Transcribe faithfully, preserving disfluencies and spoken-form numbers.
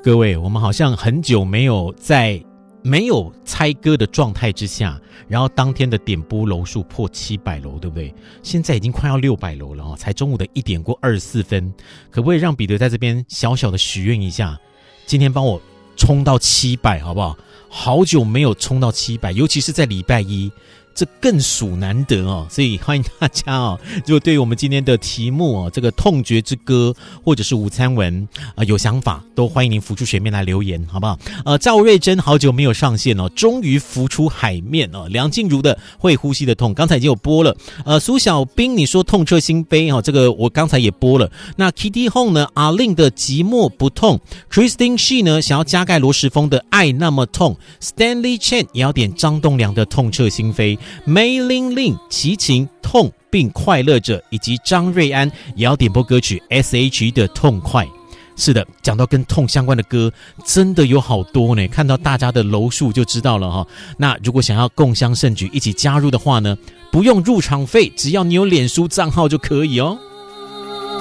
各位，我们好像很久没有在没有猜歌的状态之下，然后当天的点播楼数破七百楼，对不对？现在已经快要六百楼了哦，才中午的一点过二十四分，可不可以让彼得在这边小小的许愿一下，今天帮我冲到七百好不好？好久没有冲到七百，尤其是在礼拜一，这更属难得哦，所以欢迎大家哦，如果对于我们今天的题目哦，这个痛觉之歌或者是午餐文啊、呃、有想法，都欢迎您浮出水面来留言，好不好？呃，赵瑞珍好久没有上线哦，终于浮出海面哦。梁静茹的会呼吸的痛，刚才已经有播了。呃，苏小兵你说痛彻心扉哦，这个我刚才也播了。那 Kitty Hong 呢？阿令的寂寞不痛 ，Christine She 呢想要加盖罗时丰的爱那么痛 ，Stanley Chen 也要点张栋梁的痛彻心扉。梅玲玲齐秦痛并快乐着，以及张瑞安也要点播歌曲 S H E 的痛快。是的，讲到跟痛相关的歌真的有好多呢，看到大家的楼数就知道了哈。那如果想要共襄盛举一起加入的话呢，不用入场费，只要你有脸书账号就可以哦。